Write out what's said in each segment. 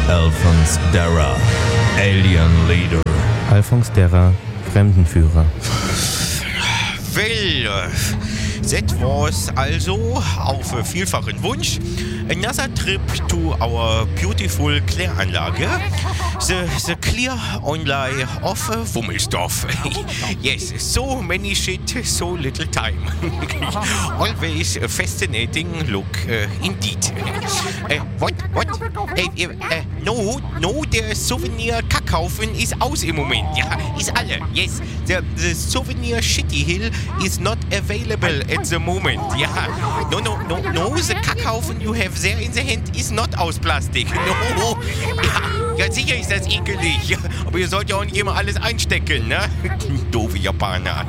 Alphonse Darra, Alien Leader. Alphonse Darra, Fremdenführer. Well, that was also, auf vielfachen Wunsch, another trip to our beautiful Kläranlage, the Clear Online of Wummelsdorf. Yes, so many shit, so little time. Always a fascinating look, indeed. What? No, der Souvenir-Kackhaufen ist aus im Moment. Ja, ist alle. Yes, the Souvenir Shitty Hill is not available at the moment. Ja, no, the Kackhaufen you have there in the hand is not aus Plastik. No, ja, sicher ist das ekelig. Aber ihr sollt ja auch nicht immer alles einstecken, ne? Doofe Japaner.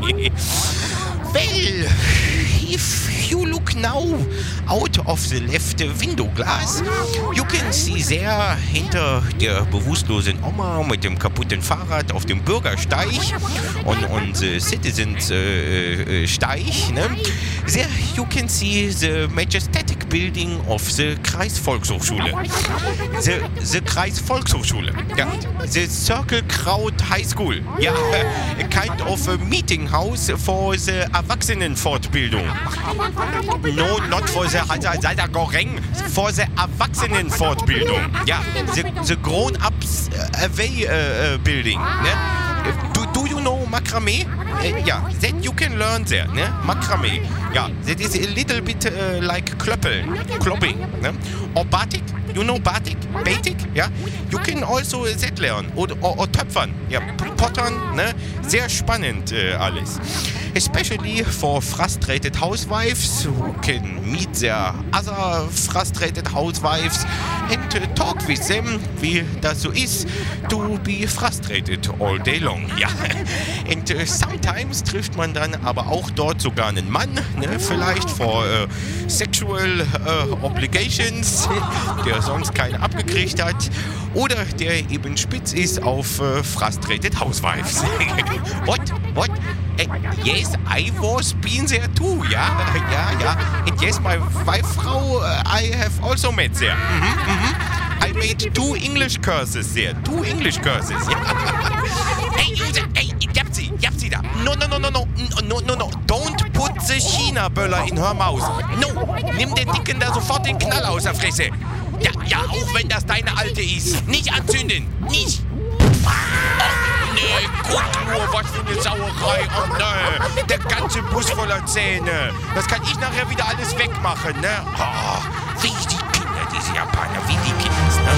Well, if you look now out of the left window glass, you can see there hinter der bewusstlosen Oma mit dem kaputten Fahrrad auf dem Bürgersteig und the Citizens Steig, ne? There you can see the majestic building of the Kreisvolkshochschule. The Kreisvolkshochschule. Ja, the Circle Kraut High School. Ja, a kind of a meeting house for the Erwachsenenfortbildung. No, not for the Goreng, for the Erwachsenenfortbildung. Ja, the grown-ups away building. Ne? Do you know Makramee? Yeah, that you can learn there, ne? Makramee. Yeah, that is a little bit like klopping, ne? Or batik, you know batik? Batik, yeah? You can also that learn. Or töpfern, ja, pottern, ne? Sehr spannend alles. Especially for frustrated housewives who can meet their other frustrated housewives and talk with them, wie das so ist, to be frustrated all day long. Ja. And sometimes trifft man dann aber auch dort sogar einen Mann, ne, vielleicht for sexual obligations, der sonst keine abgekriegt hat, oder der eben spitz ist auf frustrated housewives. What? Yes, I was been there too, ja. And yes, my wife Frau, I have also met there. I made 2 English courses there. 2 English courses. Ja. Hey, jab sie da. No. Don't put the China-Böller in her mouth. No, nimm den Dicken da sofort den Knall aus der Fresse. Ja, auch wenn das deine Alte ist. Nicht anzünden, nicht. Nee, guck nur, was für eine Sauerei. Oh ne, der ganze Bus voller Zähne. Das kann ich nachher wieder alles wegmachen, ne? Oh, wie die Kinder, diese Japaner, wie die Kinder.